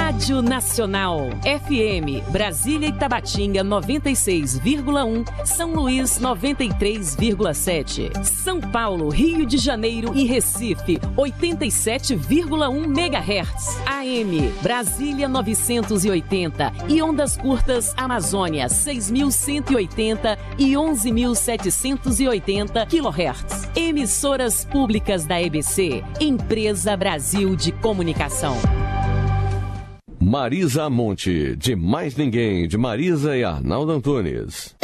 Rádio Nacional. FM, Brasília e Tabatinga 96,1, São Luís 93,7, São Paulo, Rio de Janeiro e Recife 87,1 MHz. AM, Brasília 980 e ondas curtas Amazônia 6.180 e 11.780 kHz. Emissoras públicas da EBC, Empresa Brasil de Comunicação. Marisa Monte, de Mais Ninguém, de Marisa e Arnaldo Antunes.